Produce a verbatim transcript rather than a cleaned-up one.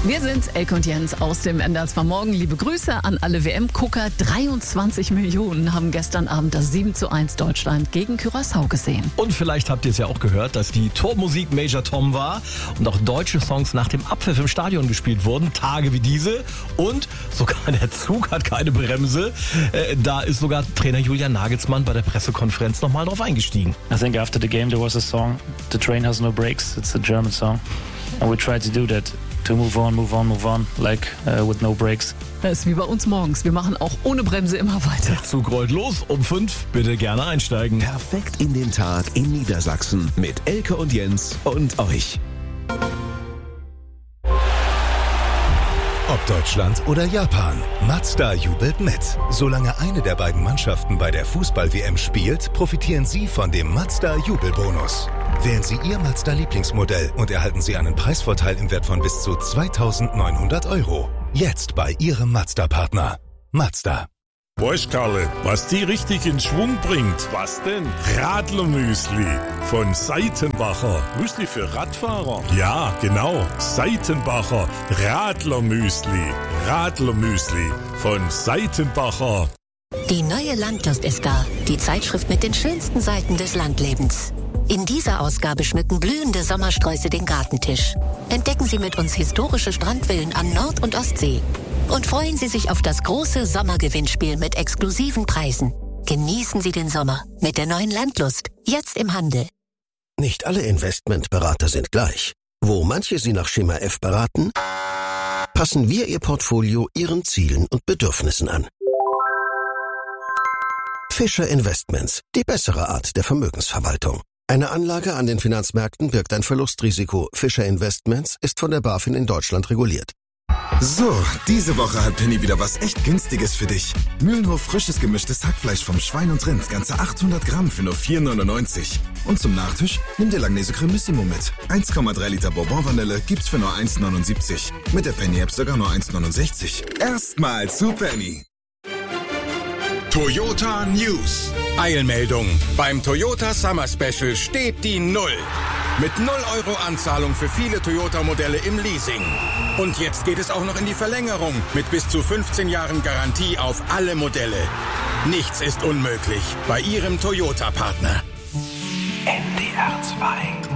Wir sind Elke und Jens aus dem N D R zwei Morgen. Liebe Grüße an alle W M-Gucker. dreiundzwanzig Millionen haben gestern Abend das sieben zu eins Deutschland gegen Curaçao gesehen. Und vielleicht habt ihr es ja auch gehört, dass die Tormusik Major Tom war und auch deutsche Songs nach dem Abpfiff im Stadion gespielt wurden. Tage wie diese. Und sogar der Zug hat keine Bremse. Äh, da ist sogar Trainer Julian Nagelsmann bei der Pressekonferenz nochmal drauf eingestiegen. I think after the game there was a song, The Train Has No Brakes. It's a German song. And we tried to do that. To move on, move on, move on, like uh, with no brakes. Das ist wie bei uns morgens. Wir machen auch ohne Bremse immer weiter. Der Zug rollt los um fünf. Bitte gerne einsteigen. Perfekt in den Tag in Niedersachsen mit Elke und Jens und euch. Ob Deutschland oder Japan, Mazda jubelt mit. Solange eine der beiden Mannschaften bei der Fußball-W M spielt, profitieren Sie von dem Mazda-Jubelbonus. Wählen Sie Ihr Mazda-Lieblingsmodell und erhalten Sie einen Preisvorteil im Wert von bis zu zweitausendneunhundert Euro. Jetzt bei Ihrem Mazda-Partner. Mazda. Weißt Karle, was die richtig in Schwung bringt? Was denn? Radlermüsli von Seitenbacher. Müsli für Radfahrer? Ja, genau. Seitenbacher Radlermüsli. Radlermüsli von Seitenbacher. Die neue Landlust ist da. Die Zeitschrift mit den schönsten Seiten des Landlebens. In dieser Ausgabe schmücken blühende Sommersträuße den Gartentisch. Entdecken Sie mit uns historische Strandvillen an Nord- und Ostsee. Und freuen Sie sich auf das große Sommergewinnspiel mit exklusiven Preisen. Genießen Sie den Sommer mit der neuen Landlust. Jetzt im Handel. Nicht alle Investmentberater sind gleich. Wo manche Sie nach Schema F beraten, passen wir Ihr Portfolio Ihren Zielen und Bedürfnissen an. Fischer Investments, die bessere Art der Vermögensverwaltung. Eine Anlage an den Finanzmärkten birgt ein Verlustrisiko. Fischer Investments ist von der BaFin in Deutschland reguliert. So, diese Woche hat Penny wieder was echt Günstiges für dich. Mühlenhof frisches gemischtes Hackfleisch vom Schwein und Rind, ganze achthundert Gramm für nur vier neunundneunzig. Und zum Nachtisch nimm dir Langnese Cremissimo mit. eins Komma drei Liter Bourbon Vanille gibt's für nur eins neunundsiebzig. Mit der Penny-App sogar nur eins neunundsechzig. Erstmal zu Penny. Toyota News. Eilmeldung. Beim Toyota Summer Special steht die Null. Mit null Euro Anzahlung für viele Toyota-Modelle im Leasing. Und jetzt geht es auch noch in die Verlängerung mit bis zu fünfzehn Jahren Garantie auf alle Modelle. Nichts ist unmöglich bei Ihrem Toyota-Partner. N D R zwei